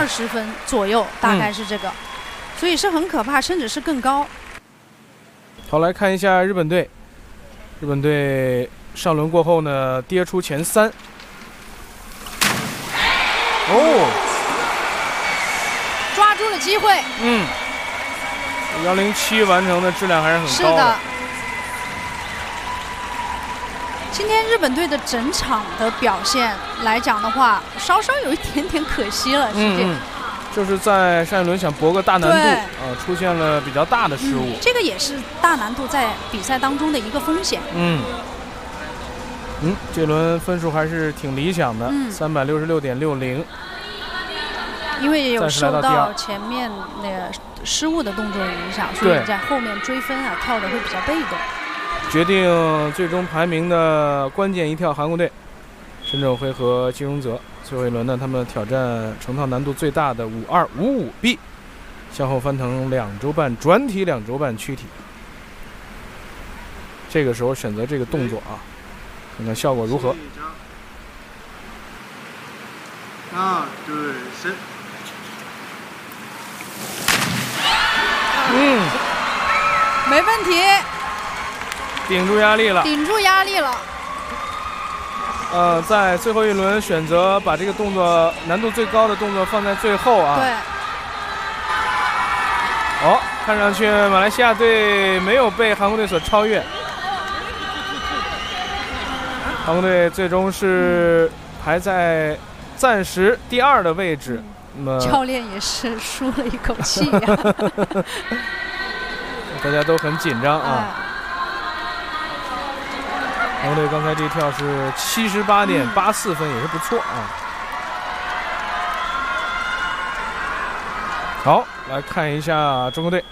20分左右，大概是这个，所以是很可怕，甚至是更高。 好，来看一下日本队。日本队上轮过后呢，跌出前3。 抓住了机会。 107完成的质量还是很高的。 是的。今天日本队的整场的表现来讲的话，稍稍有一点点可惜了，是这样。 就是在上一轮想搏个大难度，出现了比较大的失误。 这个也是大难度在比赛当中的一个风险。 这轮分数还是挺理想的，366.60。 因为有受到前面那个失误的动作影响，所以在后面追分跳的会比较被动。 决定最终排名的关键一跳，韩国队申正辉和金荣泽。最后一轮呢，他们挑战成套难度最大的5255B， 向后翻腾2周半，转体2周半躯体。这个时候选择这个动作看看效果如何。 没问题， 顶住压力了，在最后一轮选择把这个动作难度最高的动作放在最后对。 看上去马来西亚队没有被韩国队所超越。韩国队最终是排在暂时第2的位置。那么教练也是舒了一口气大家都很紧张韩国队刚才这一跳是78.84分，也是不错好，来看一下中国队，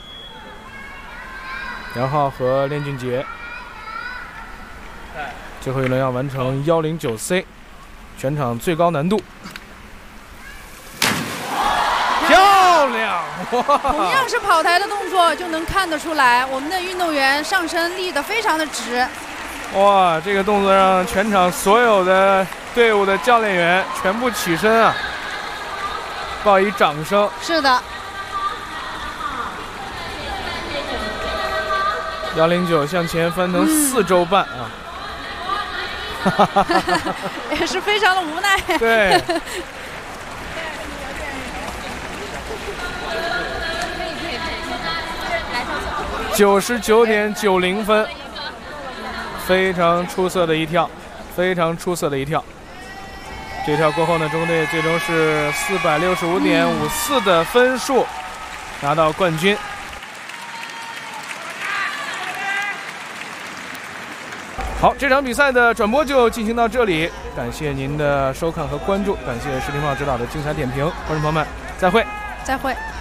杨昊和练俊杰，最后一轮要完成109C， 全场最高难度。漂亮！ 同样是跑台的动作，就能看得出来，我们的运动员上身立得非常的直。 哇，这个动作让全场所有的队伍的教练员全部起身报以掌声。 是的。 109向前翻腾4周半也是非常的无奈。 对。99.90分，非常出色的一跳，非常出色的一跳。这跳过后呢，中国队最终是465.54的分数拿到冠军。好，这场比赛的转播就进行到这里，感谢您的收看和关注，感谢视频炮指导的精彩点评，观众朋友们，再会。 再会。